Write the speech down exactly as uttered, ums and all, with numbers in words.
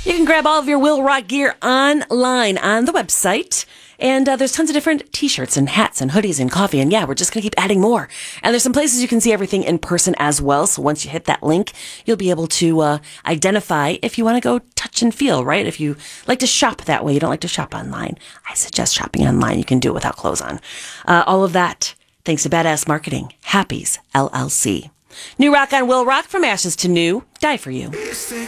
You can grab all of your Will Rock gear online on the website. And uh, there's tons of different t-shirts and hats and hoodies and coffee. And yeah, we're just going to keep adding more. And there's some places you can see everything in person as well. So once you hit that link, you'll be able to uh, identify if you want to go touch and feel, right? If you like to shop that way, you don't like to shop online. I suggest shopping online. You can do it without clothes on. Uh, all of that, thanks to Badass Marketing, Happy's L L C. New rock on Will Rock, from ashes to new. Die for you.